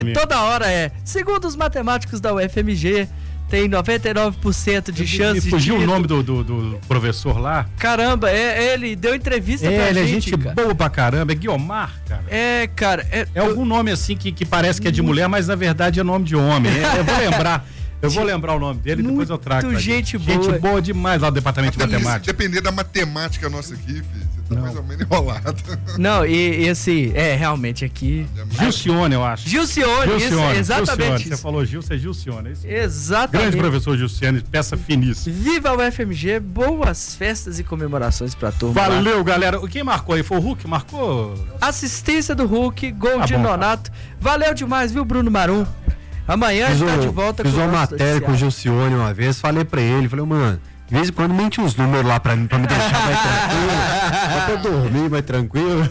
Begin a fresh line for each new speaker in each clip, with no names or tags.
Toda hora segundo os matemáticos da UFMG, tem 99% de chance de...
Fugiu o nome do professor lá?
Caramba, ele deu entrevista pra gente.
Ele é gente boa pra caramba, é Guiomar, cara.
Cara.
É algum nome assim que parece que é de mulher, mas na verdade é nome de homem. Eu vou lembrar o nome dele e depois eu trago.
Gente boa.
Gente boa demais lá do departamento de matemática.
Se depender da matemática nossa aqui, filho, você tá mais ou menos enrolado.
Não, e esse, realmente aqui...
Gilcione, eu acho.
Gilcione, isso, exatamente.
Gilcione. Você falou Gilson, é Gilcione, é isso?
Exatamente.
Grande professor Gilcione, peça finíssima.
Viva o UFMG, boas festas e comemorações pra turma.
Valeu, galera. Quem marcou aí? Foi o Hulk? Marcou?
Assistência do Hulk, gol de Nonato. Valeu demais, viu, Bruno Marum? Amanhã está de volta.
Fiz uma matéria com o Gilcione uma vez, falei pra ele, mano, de vez em quando mente uns números lá pra mim, pra me deixar mais tranquilo, pra eu dormir mais tranquilo.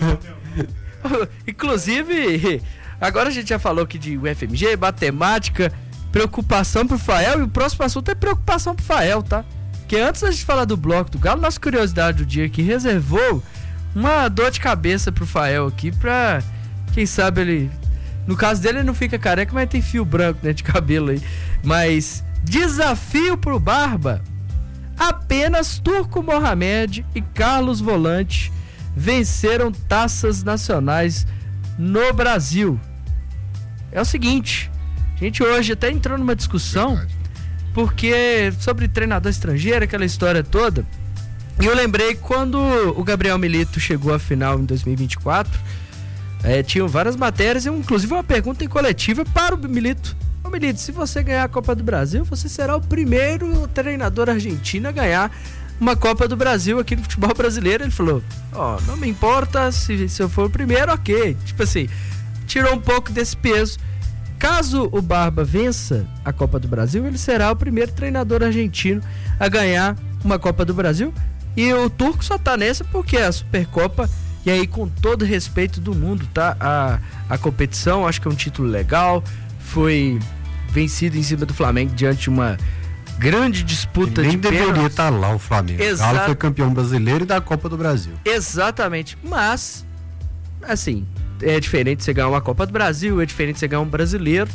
Inclusive, agora a gente já falou aqui de UFMG, matemática, preocupação pro Fael, e o próximo assunto é preocupação pro Fael, tá? Porque antes da gente falar do bloco do Galo, nossa curiosidade do dia aqui reservou uma dor de cabeça pro Fael aqui, pra, quem sabe ele... No caso dele, ele não fica careca, mas tem fio branco, né, de cabelo aí. Mas, desafio pro Barba. Apenas Turco Mohamed e Carlos Volante venceram taças nacionais no Brasil. É o seguinte, a gente hoje até entrou numa discussão, porque sobre treinador estrangeiro, aquela história toda, e eu lembrei quando o Gabriel Milito chegou à final em 2024, tinham várias matérias, inclusive uma pergunta em coletiva para o Milito. Ô Milito, se você ganhar a Copa do Brasil, você será o primeiro treinador argentino a ganhar uma Copa do Brasil aqui no futebol brasileiro. Ele falou, não me importa se eu for o primeiro, ok. Tipo assim, tirou um pouco desse peso. Caso o Barba vença a Copa do Brasil, ele será o primeiro treinador argentino a ganhar uma Copa do Brasil. E o Turco só tá nessa porque a Supercopa, e aí com todo respeito do mundo, tá? A competição, acho que é um título legal, foi vencido em cima do Flamengo diante de uma grande disputa de pênaltis. Nem
deveria estar lá o Flamengo. O Galo foi campeão brasileiro e da Copa do Brasil.
Exatamente, mas assim, é diferente você ganhar uma Copa do Brasil, é diferente você ganhar um brasileiro.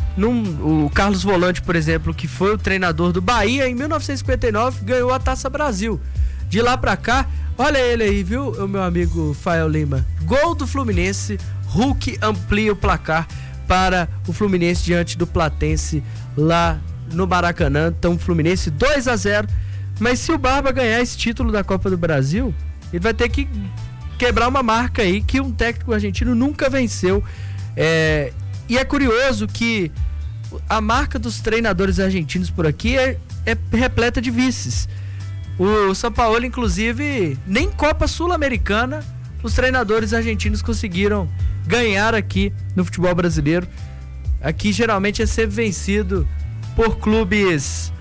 O Carlos Volante, por exemplo, que foi o treinador do Bahia em 1959, ganhou a Taça Brasil. De lá pra cá, olha ele aí, viu, o meu amigo Fael Lima. Gol do Fluminense, Hulk amplia o placar para o Fluminense diante do Platense lá no Maracanã. Então, Fluminense 2-0. Mas se o Barba ganhar esse título da Copa do Brasil, ele vai ter que quebrar uma marca aí que um técnico argentino nunca venceu. E é curioso que a marca dos treinadores argentinos por aqui é repleta de vices. O São Paulo, inclusive, nem Copa Sul-Americana os treinadores argentinos conseguiram ganhar aqui no futebol brasileiro. Aqui geralmente é sempre vencido por clubes,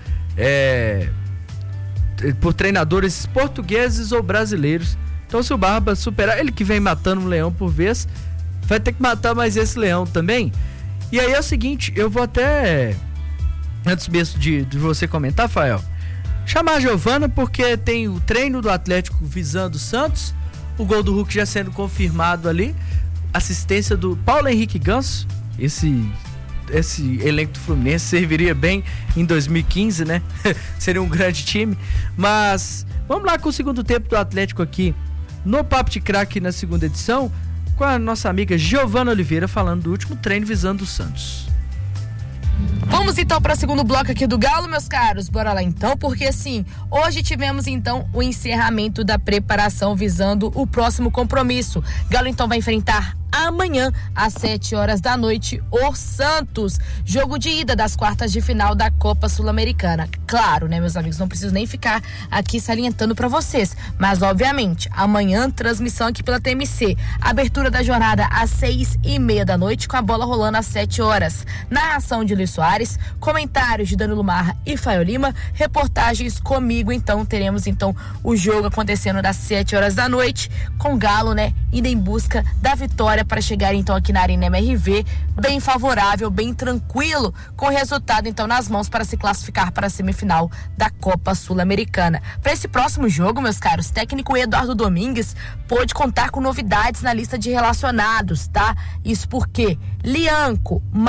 por treinadores portugueses ou brasileiros. Então, se o Barba superar, ele que vem matando um leão por vez, vai ter que matar mais esse leão também. E aí é o seguinte, eu vou até, antes mesmo de você comentar, Fael, chamar a Giovana, porque tem o treino do Atlético visando o Santos, o gol do Hulk já sendo confirmado ali, assistência do Paulo Henrique Ganso. Esse elenco do Fluminense serviria bem em 2015, né? Seria um grande time. Mas vamos lá com o segundo tempo do Atlético aqui no Papo de Craque na segunda edição, com a nossa amiga Giovana Oliveira falando do último treino visando o Santos.
Vamos então para o segundo bloco aqui do Galo, meus caros. Bora lá então, porque assim, hoje tivemos então o encerramento da preparação visando o próximo compromisso. Galo então vai enfrentar amanhã às 7h da noite o Santos, jogo de ida das quartas de final da Copa Sul-Americana. Claro, né, meus amigos, não preciso nem ficar aqui salientando para vocês, mas obviamente amanhã transmissão aqui pela TMC, abertura da jornada às 6h30 da noite, com a bola rolando às 7h. Narração de Luiz Soares, Soares, comentários de Danilo Marra e Fael Lima, reportagens comigo. Então teremos então o jogo acontecendo das 7 horas da noite, com o Galo, né, indo em busca da vitória para chegar então aqui na Arena MRV, bem favorável, bem tranquilo, com o resultado então nas mãos para se classificar para a semifinal da Copa Sul-Americana. Para esse próximo jogo, meus caros, técnico Eduardo Domingues pôde contar com novidades na lista de relacionados, tá? Isso porque Lianco,